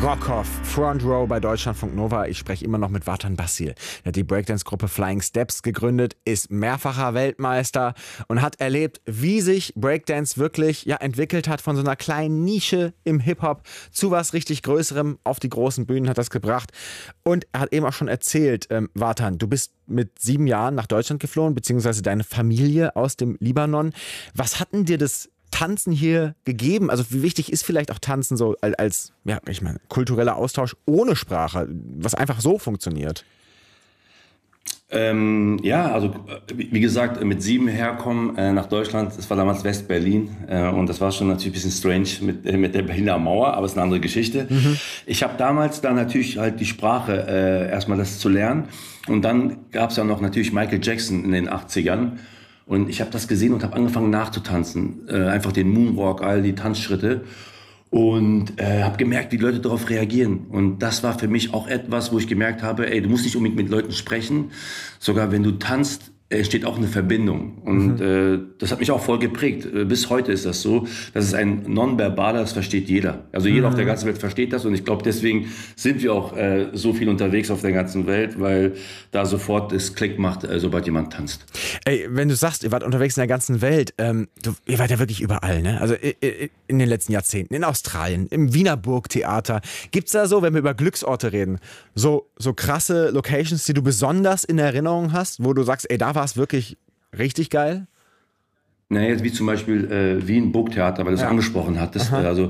Brockhoff, Front Row bei Deutschlandfunk Nova. Ich spreche immer noch mit Vartan Basil. Er hat die Breakdance-Gruppe Flying Steps gegründet, ist mehrfacher Weltmeister und hat erlebt, wie sich Breakdance wirklich entwickelt hat von so einer kleinen Nische im Hip-Hop zu was richtig Größerem. Auf die großen Bühnen hat das gebracht. Und er hat eben auch schon erzählt, Vartan, du bist mit 7 Jahren nach Deutschland geflohen, beziehungsweise deine Familie aus dem Libanon. Was hat denn dir das Tanzen hier gegeben? Also wie wichtig ist vielleicht auch Tanzen so als kultureller Austausch ohne Sprache, was einfach so funktioniert? Also wie gesagt, mit 7 herkommen nach Deutschland, das war damals West-Berlin und das war schon natürlich ein bisschen strange mit der Berliner Mauer, aber es ist eine andere Geschichte. Ich habe damals dann natürlich halt die Sprache erstmal das zu lernen und dann gab es ja noch natürlich Michael Jackson in den 80ern. Und ich habe das gesehen und habe angefangen nachzutanzen. Einfach den Moonwalk, all die Tanzschritte. Und habe gemerkt, wie die Leute darauf reagieren. Und das war für mich auch etwas, wo ich gemerkt habe, du musst nicht unbedingt mit Leuten sprechen. Sogar wenn du tanzt, entsteht auch eine Verbindung. Und das hat mich auch voll geprägt. Bis heute ist das so. Das ist ein Nonverbaler, das versteht jeder. Also jeder auf der ganzen Welt versteht das. Und ich glaube, deswegen sind wir auch so viel unterwegs auf der ganzen Welt, weil da sofort es Klick macht, sobald jemand tanzt. Ey, wenn du sagst, ihr wart unterwegs in der ganzen Welt, ihr wart ja wirklich überall, ne? Also in den letzten Jahrzehnten, in Australien, im Wiener Burgtheater. Gibt's da so, wenn wir über Glücksorte reden, so krasse Locations, die du besonders in Erinnerung hast, wo du sagst, da war es wirklich richtig geil? Jetzt wie zum Beispiel Wien Burgtheater, weil du es angesprochen hattest. Also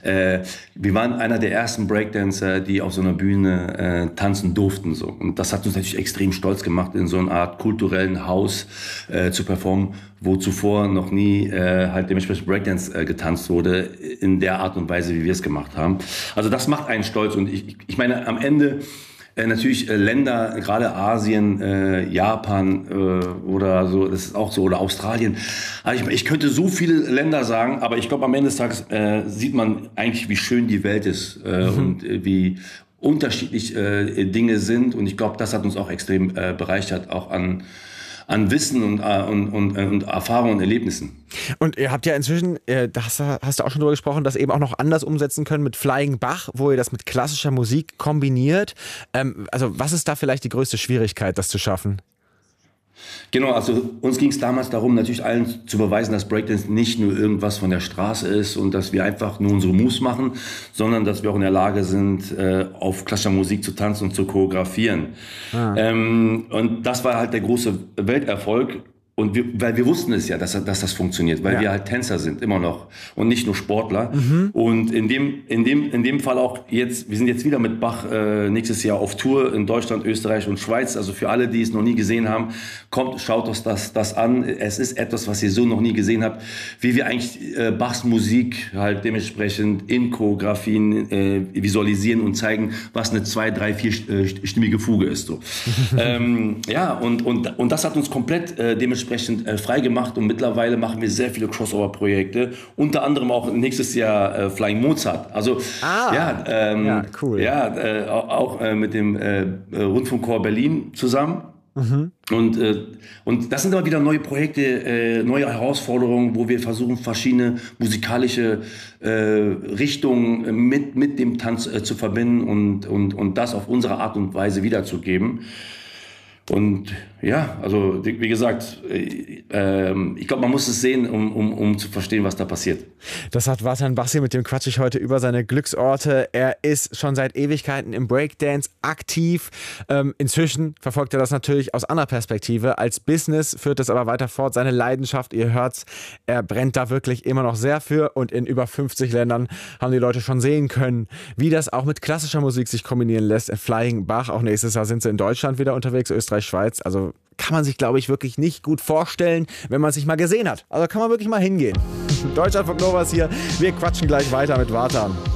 wir waren einer der ersten Breakdancer, die auf so einer Bühne tanzen durften. So. Und das hat uns natürlich extrem stolz gemacht, in so einer Art kulturellen Haus zu performen, wo zuvor noch nie halt dementsprechend Breakdance getanzt wurde, in der Art und Weise, wie wir es gemacht haben. Also das macht einen stolz. Und ich meine, am Ende natürlich Länder, gerade Asien, Japan oder so, das ist auch so, oder Australien. Also ich könnte so viele Länder sagen, aber ich glaube, am Ende des Tages sieht man eigentlich, wie schön die Welt ist und wie unterschiedlich Dinge sind. Und ich glaube, das hat uns auch extrem bereichert, auch an Wissen und Erfahrungen und Erlebnissen. Und ihr habt ja inzwischen, hast du auch schon drüber gesprochen, das eben auch noch anders umsetzen können mit Flying Bach, wo ihr das mit klassischer Musik kombiniert. Also was ist da vielleicht die größte Schwierigkeit, das zu schaffen? Genau, also uns ging es damals darum, natürlich allen zu beweisen, dass Breakdance nicht nur irgendwas von der Straße ist und dass wir einfach nur unsere Moves machen, sondern dass wir auch in der Lage sind, auf klassischer Musik zu tanzen und zu choreografieren. Und das war halt der große Welterfolg. Und weil wir wussten es ja, dass das funktioniert, weil wir halt Tänzer sind, immer noch und nicht nur Sportler. Und in dem Fall auch jetzt, wir sind jetzt wieder mit Bach nächstes Jahr auf Tour in Deutschland, Österreich und Schweiz. Also für alle, die es noch nie gesehen haben, kommt, schaut euch das an. Es ist etwas, was ihr so noch nie gesehen habt, wie wir eigentlich Bachs Musik halt dementsprechend in Choreografien visualisieren und zeigen, was eine 2-, 3-, 4-stimmige Fuge ist. So. Und das hat uns komplett dementsprechend frei gemacht und mittlerweile machen wir sehr viele Crossover-Projekte, unter anderem auch nächstes Jahr Flying Mozart. Also cool. Auch mit dem Rundfunkchor Berlin zusammen. Und das sind aber wieder neue Projekte, neue Herausforderungen, wo wir versuchen, verschiedene musikalische Richtungen mit dem Tanz zu verbinden und das auf unsere Art und Weise wiederzugeben. Und also wie gesagt, ich glaube, man muss es sehen, um zu verstehen, was da passiert. Das hat Vartan Basil, mit dem quatsche ich heute über seine Glücksorte. Er ist schon seit Ewigkeiten im Breakdance aktiv. Inzwischen verfolgt er das natürlich aus anderer Perspektive. Als Business führt es aber weiter fort. Seine Leidenschaft, ihr hört's, er brennt da wirklich immer noch sehr für. Und in über 50 Ländern haben die Leute schon sehen können, wie das auch mit klassischer Musik sich kombinieren lässt. Flying Bach, auch nächstes Jahr sind sie in Deutschland wieder unterwegs, Österreich, Schweiz. Also kann man sich, glaube ich, wirklich nicht gut vorstellen, wenn man es nicht mal gesehen hat. Also kann man wirklich mal hingehen. Deutschlandfunk Nova ist hier. Wir quatschen gleich weiter mit Vartan.